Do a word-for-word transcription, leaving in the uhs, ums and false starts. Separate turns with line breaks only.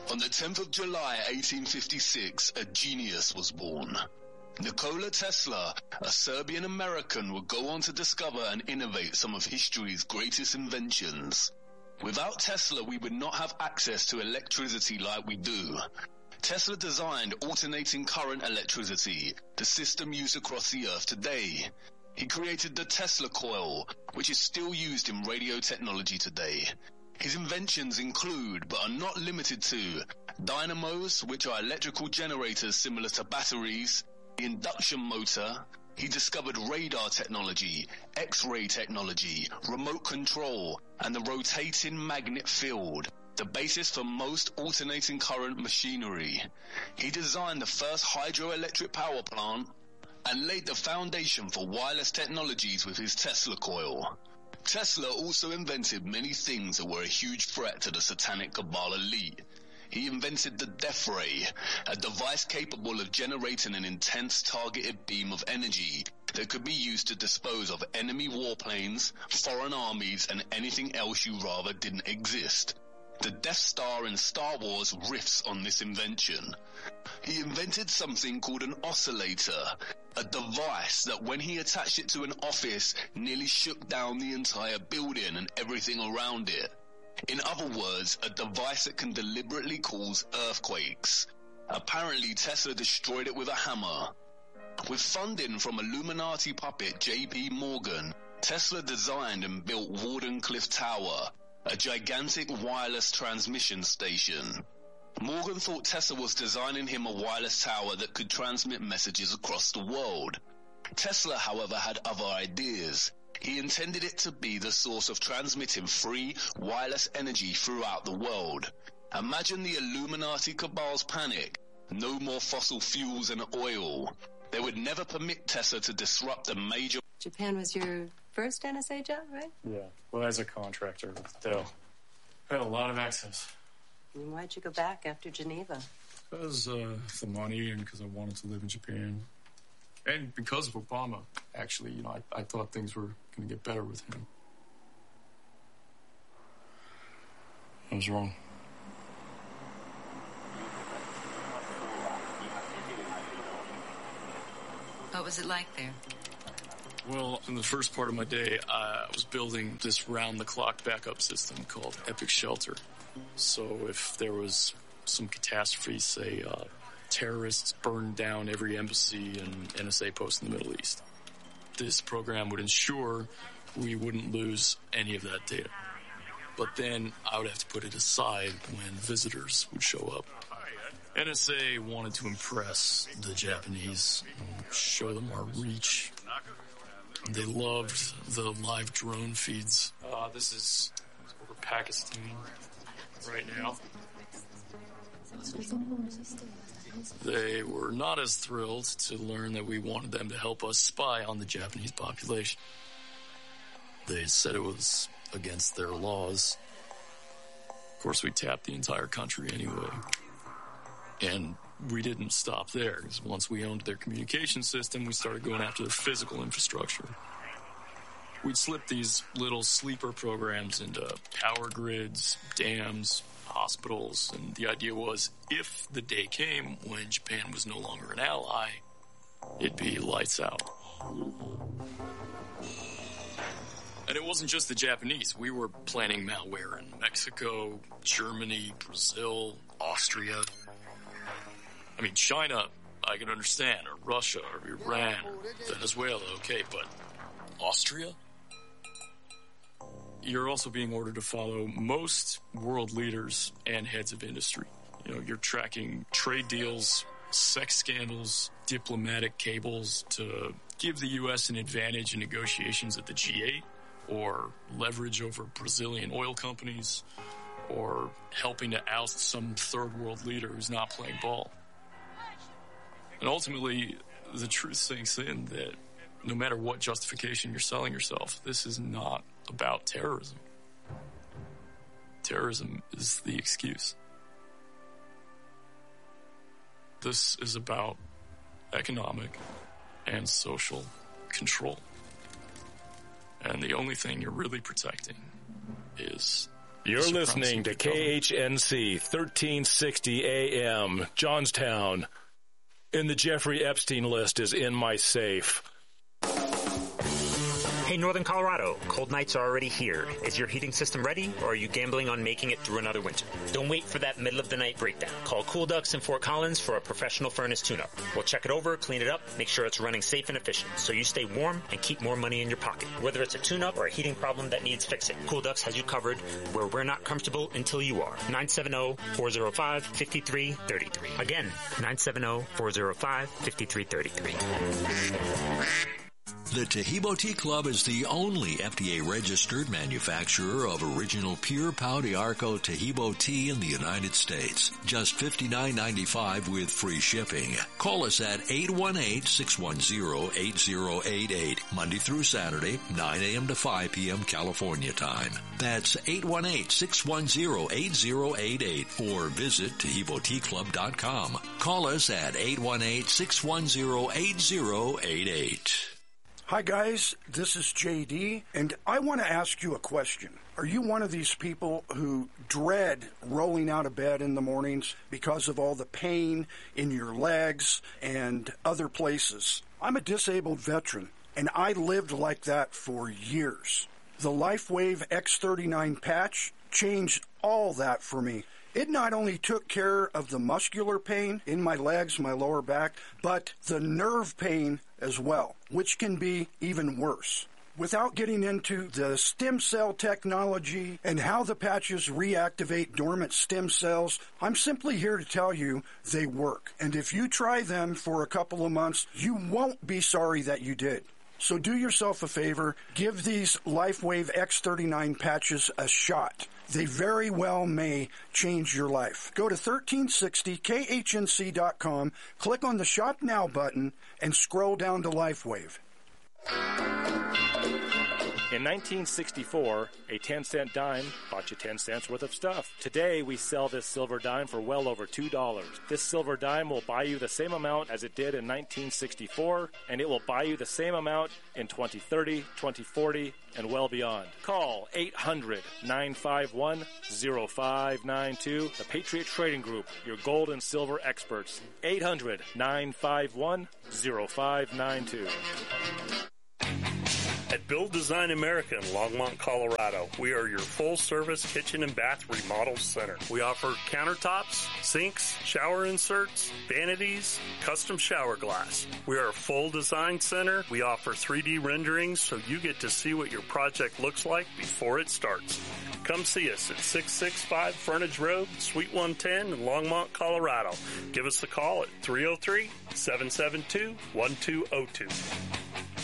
On the tenth of July, eighteen fifty-six, a genius was born. Nikola Tesla, a Serbian-American, would go on to discover and innovate some of history's greatest inventions. Without Tesla, we would not have access to electricity like we do. Tesla designed alternating current electricity, the system used across the Earth today. He created the Tesla coil, which is still used in radio technology today. His inventions include, but are not limited to, dynamos, which are electrical generators similar to batteries, the induction motor. He discovered radar technology, X-ray technology, remote control, and the rotating magnet field, the basis for most alternating current machinery. He designed the first hydroelectric power plant and laid the foundation for wireless technologies with his Tesla coil. Tesla also invented many things that were a huge threat to the satanic cabal elite. He invented the Death Ray, a device capable of generating an intense targeted beam of energy that could be used to dispose of enemy warplanes, foreign armies, and anything else you rather didn't exist. The Death Star in Star Wars riffs on this invention. He invented something called an oscillator, a device that when he attached it to an office nearly shook down the entire building and everything around it. In other words, a device that can deliberately cause earthquakes. Apparently, Tesla destroyed it with a hammer. With funding from Illuminati puppet J P Morgan, Tesla designed and built Wardenclyffe Tower, a gigantic wireless transmission station. Morgan thought Tesla was designing him a wireless tower that could transmit messages across the world. Tesla, however, had other ideas. He intended it to be the source of transmitting free, wireless energy throughout the world. Imagine the Illuminati cabal's panic. No more fossil fuels and oil. They would never permit Tesla to disrupt a major...
Japan was your first N S A job, right?
Yeah. Well, as a contractor with Dell. I had a lot of access.
And why'd you go back after Geneva?
Because uh, the money and because I wanted to live in Japan. And because of Obama, actually, you know, I, I thought things were going to get better with him. I was wrong.
What was it like there?
Well, in the first part of my day, I was building this round-the-clock backup system called Epic Shelter. So if there was some catastrophe, say, uh, terrorists burned down every embassy and N S A post in the Middle East, this program would ensure we wouldn't lose any of that data. But then I would have to put it aside when visitors would show up. N S A wanted to impress the Japanese, show them our reach. They loved the live drone feeds. Uh, this is over Pakistan right now. They were not as thrilled to learn that we wanted them to help us spy on the Japanese population. They said it was against their laws. Of course, we tapped the entire country anyway. And we didn't stop there, because once we owned their communication system, we started going after their physical infrastructure. We'd slip these little sleeper programs into power grids, dams, hospitals, and the idea was if the day came when Japan was no longer an ally, it'd be lights out. And it wasn't just the Japanese. We were planning malware in Mexico, Germany, Brazil, Austria. I mean, China, I can understand, or Russia, or Iran, Venezuela, okay, but Austria? You're also being ordered to follow most world leaders and heads of industry. You know, you're tracking trade deals, sex scandals, diplomatic cables to give the U S an advantage in negotiations at the G eight, or leverage over Brazilian oil companies, or helping to oust some third world leader who's not playing ball. And ultimately, the truth sinks in that no matter what justification you're selling yourself, this is not about terrorism. Terrorism is the excuse. This is about economic and social control. And the only thing you're really protecting is
You're listening to K H N C thirteen sixty A M, Johnstown. And the Jeffrey Epstein list is in my safe.
Hey, Northern Colorado, cold nights are already here. Is your heating system ready, or are you gambling on making it through another winter? Don't wait for that middle-of-the-night breakdown. Call Cool Ducks in Fort Collins for a professional furnace tune-up. We'll check it over, clean it up, make sure it's running safe and efficient, so you stay warm and keep more money in your pocket. Whether it's a tune-up or a heating problem that needs fixing, Cool Ducks has you covered where we're not comfortable until you are. nine seven zero, four zero five, five three three three. Again, nine seven zero, four zero five, five three three three.
The Taheebo Tea Club is the only F D A-registered manufacturer of original pure Pau de Arco Taheebo tea in the United States. Just fifty-nine ninety-five with free shipping. Call us at eight one eight, six one zero, eight zero eight eight, Monday through Saturday, nine a.m. to five p.m. California time. That's eight one eight, six one zero, eight zero eight eight, or visit Taheebo Tea Club dot com. Call us at eight one eight, six one zero, eight zero eight eight.
Hi guys, this is J D, and I want to ask you a question. Are you one of these people who dread rolling out of bed in the mornings because of all the pain in your legs and other places? I'm a disabled veteran, and I lived like that for years. The LifeWave X thirty-nine patch changed all that for me. It not only took care of the muscular pain in my legs, my lower back, but the nerve pain as well, which can be even worse. Without getting into the stem cell technology and how the patches reactivate dormant stem cells, I'm simply here to tell you they work. And if you try them for a couple of months, you won't be sorry that you did. So do yourself a favor, give these LifeWave X thirty-nine patches a shot. They very well may change your life. Go to thirteen sixty K H N C dot com, click on the Shop Now button, and scroll down to LifeWave.
In nineteen sixty-four, a ten-cent dime bought you ten cents worth of stuff. Today, we sell this silver dime for well over two dollars. This silver dime will buy you the same amount as it did in nineteen sixty-four, and it will buy you the same amount in twenty thirty, twenty forty, and well beyond. Call eight hundred, nine five one, zero five nine two, the Patriot Trading Group, your gold and silver experts. eight hundred, nine five one, zero five nine two.
At Build Design America in Longmont, Colorado, we are your full-service kitchen and bath remodel center. We offer countertops, sinks, shower inserts, vanities, custom shower glass. We are a full design center. We offer three D renderings so you get to see what your project looks like before it starts. Come see us at six six five Frontage Road, Suite one ten in Longmont, Colorado. Give us a call at three oh three, seven seven two, one two oh two.